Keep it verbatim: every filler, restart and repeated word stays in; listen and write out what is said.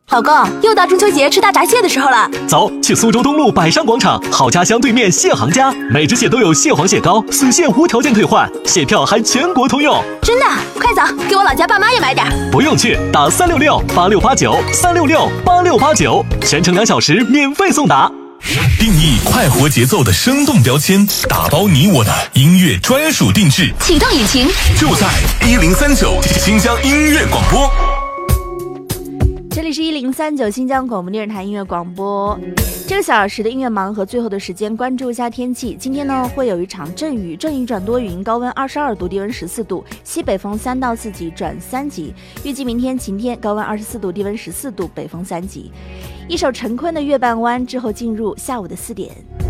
老公，又到中秋节吃大闸蟹的时候了。 走，去苏州东路百商广场好家乡对面蟹行家，每只蟹都有蟹黄蟹膏，死蟹无条件退换，蟹票还全国通用。 真的？快走，给我老家爸妈也买点。 不用去，打三六六八六八九三六六八六八九，全程两小时免费送达。 定义快活节奏的生动标签，打包你我的音乐专属定制。 启动引擎， 就在一零三九新疆音乐广播。 这里是一零三九新疆广播电视台音乐广播，这个小时的音乐盲盒最后的时间，关注一下天气。今天呢会有一场阵雨，阵雨转多云，高温二十二度，低温十四度，西北风三到四级转三级。预计明天晴天，高温二十四度，低温十四度，北风三级。一首陈坤的《月半弯》之后进入下午的四点。